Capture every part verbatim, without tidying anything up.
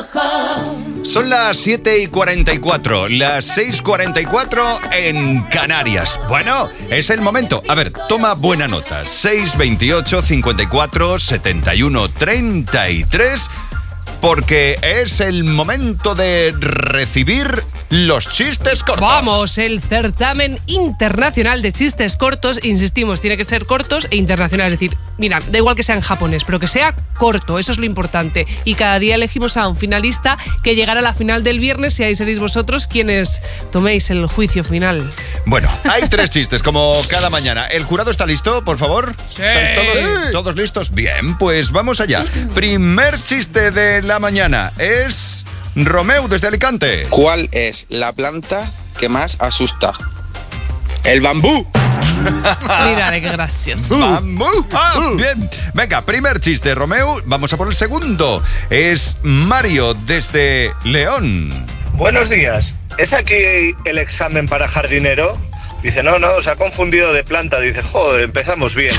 com. Son las siete y cuarenta y cuatro, las seis y cuarenta y cuatro en Canarias. Bueno, es el momento. A ver, toma buena nota. seis veintiocho cincuenta y cuatro setenta y uno treinta y tres, porque es el momento de recibir los chistes cortos. Vamos, el certamen internacional de chistes cortos. Insistimos, tiene que ser cortos e internacional. Es decir, mira, da igual que sea en japonés, pero que sea corto, eso es lo importante. Y cada día elegimos a un finalista que llegará a la final del viernes y ahí seréis vosotros quienes toméis el juicio final. Bueno, hay tres chistes como cada mañana. ¿El jurado está listo, por favor? Sí. ¿Estáis todos, todos listos? Bien, pues vamos allá. Primer chiste de la mañana es Romeu desde Alicante. ¿Cuál es la planta que más asusta? ¡El bambú! Mira, qué gracioso. Bambú. Ah, bien. Venga, primer chiste, Romeu. Vamos a por el segundo. Es Mario desde León. Buenos días. ¿Es aquí el examen para jardinero? Dice, no, no, se ha confundido de planta. Dice, joder, empezamos bien.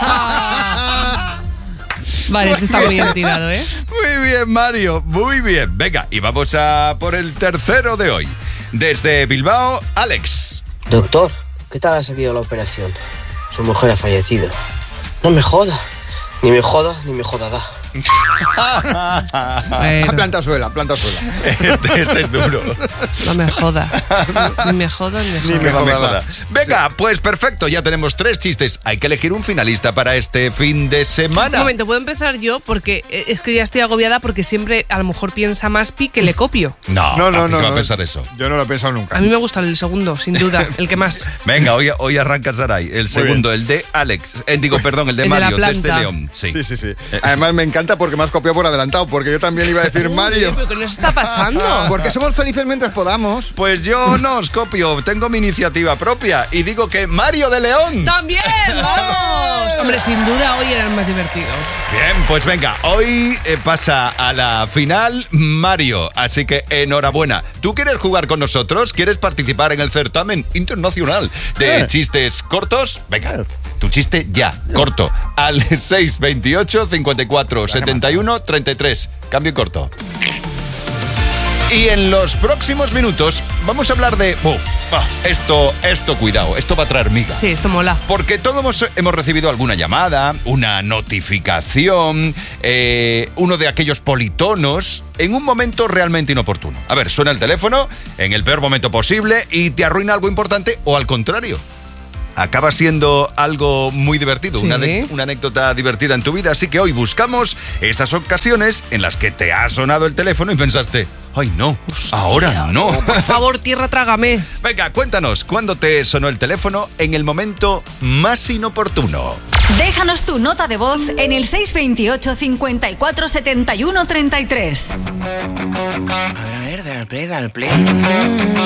Vale, ese está muy bien tirado, ¿eh? Muy bien, Mario, muy bien. Venga, y vamos a por el tercero de hoy. Desde Bilbao, Alex. Doctor, ¿qué tal ha salido la operación? Su mujer ha fallecido. No me joda, ni me joda, ni me jodada. Bueno, Planta suela, planta suela. Este, este es duro. no me joda. Ni me joda, ni me joda. Ni me No me joda. joda. Venga, pues perfecto, ya tenemos tres chistes. Hay que elegir un finalista para este fin de Un semana. momento, ¿puedo empezar yo? Porque eh, es que ya estoy agobiada porque siempre a lo mejor piensa más pi que le copio. No, No, no, Papi, no. ¿qué va a no. pensar eso? Yo no lo he pensado nunca. A mí me gusta el segundo, sin duda, el que más. Venga, hoy, hoy arranca Saray. El segundo, el de Alex. Eh, digo, perdón, el de El de la Mario, desde planta. León. Sí. Sí, sí, sí. Además me encanta porque me has copiado por adelantado, porque yo también iba a decir Mario. Uy, ¿pero qué nos está pasando? Porque somos felices mientras podamos. Pues yo no os copio, tengo mi iniciativa propia y digo que Mario de León. ¡También! ¡Vamos! Hombre, sin duda hoy era el más divertido. Bien, pues venga, hoy eh, pasa a la final Mario, así que enhorabuena. ¿Tú quieres jugar con nosotros? ¿Quieres participar en el certamen internacional de Eh. chistes cortos? Venga, Yes. tu chiste ya, corto, al seis veintiocho cincuenta y cuatro setenta y uno treinta y tres, cambio y corto. Y en los próximos minutos vamos a hablar de... Oh, ah, esto, esto, cuidado, esto va a traer miga. Sí, esto mola. Porque todos hemos, hemos recibido alguna llamada, una notificación, eh, uno de aquellos politonos en un momento realmente inoportuno. A ver, suena el teléfono en el peor momento posible y te arruina algo importante, o al contrario, acaba siendo algo muy divertido, Sí. una, de- una anécdota divertida en tu vida. Así que hoy buscamos esas ocasiones en las que te ha sonado el teléfono y pensaste, ay no, ahora no. Por favor, tierra, trágame. Venga, cuéntanos, ¿cuándo te sonó el teléfono en el momento más inoportuno? Déjanos tu nota de voz en el seis veintiocho cincuenta y cuatro setenta y uno treinta y tres. A ver, a ver, dale al play, dale al play.